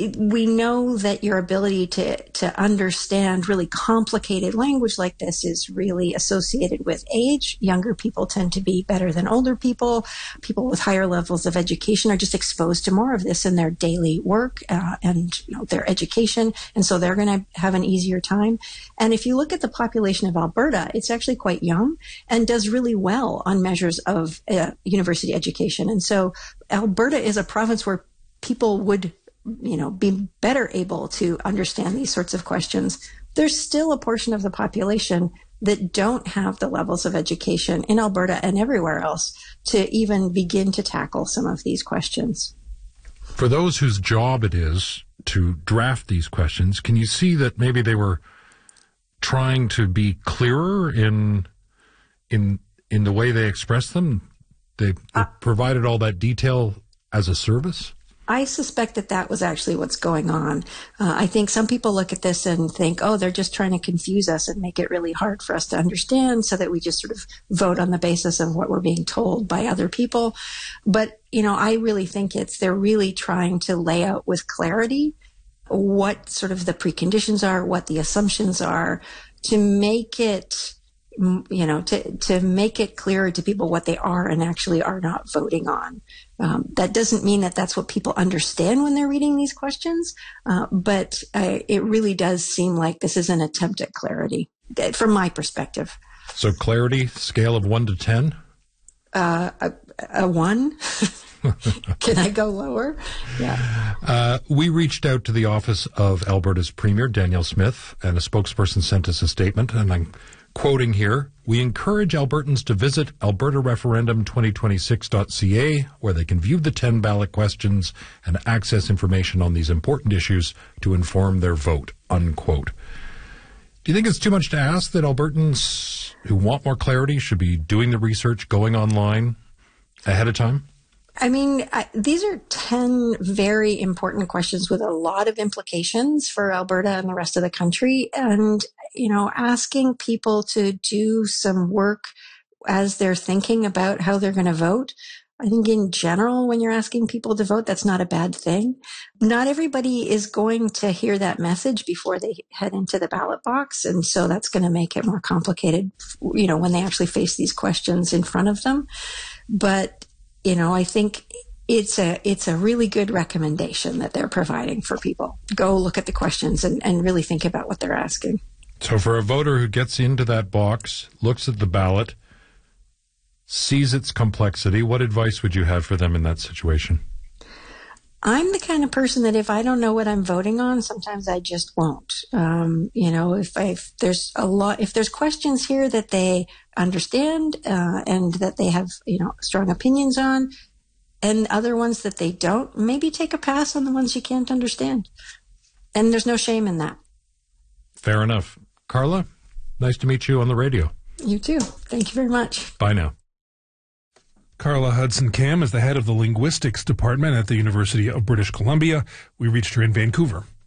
we know that your ability to understand really complicated language like this is really associated with age. Younger people tend to be better than older people. People with higher levels of education are just exposed to more of this in their daily work and their education, and so they're going to have an easier time. And if you look at the population of Alberta, it's actually quite young and does really well on measures of university education. And so Alberta is a province where people would be better able to understand these sorts of questions. There's still a portion of the population that don't have the levels of education in Alberta and everywhere else to even begin to tackle some of these questions. For those whose job it is to draft these questions, can you see that maybe they were trying to be clearer in the way they express them? They provided all that detail as a service? I suspect that was actually what's going on. I think some people look at this and think, oh, they're just trying to confuse us and make it really hard for us to understand so that we just sort of vote on the basis of what we're being told by other people. But, I really think they're really trying to lay out with clarity what sort of the preconditions are, what the assumptions are, to make it to make it clearer to people what they are and actually are not voting on. That doesn't mean that that's what people understand when they're reading these questions, but it really does seem like this is an attempt at clarity from my perspective. So clarity, scale of 1 to 10? A 1? Can I go lower? Yeah. We reached out to the office of Alberta's Premier, Danielle Smith, and a spokesperson sent us a statement, and I'm quoting here, "We encourage Albertans to visit albertareferendum2026.ca, where they can view the 10 ballot questions and access information on these important issues to inform their vote," unquote. Do you think it's too much to ask that Albertans who want more clarity should be doing the research, going online ahead of time? I mean, these are 10 very important questions with a lot of implications for Alberta and the rest of the country. And, asking people to do some work as they're thinking about how they're going to vote, I think in general, when you're asking people to vote, that's not a bad thing. Not everybody is going to hear that message before they head into the ballot box. And so that's going to make it more complicated, when they actually face these questions in front of them. But I think it's a really good recommendation that they're providing for people. Go look at the questions and really think about what they're asking. So for a voter who gets into that box, looks at the ballot, sees its complexity, what advice would you have for them in that situation? I'm the kind of person that if I don't know what I'm voting on, sometimes I just won't. If there's questions here that they understand and that they have, strong opinions on, and other ones that they don't, maybe take a pass on the ones you can't understand. And there's no shame in that. Fair enough. Carla, nice to meet you on the radio. You too. Thank you very much. Bye now. Carla Hudson-Cam is the head of the Linguistics Department at the University of British Columbia. We reached her in Vancouver.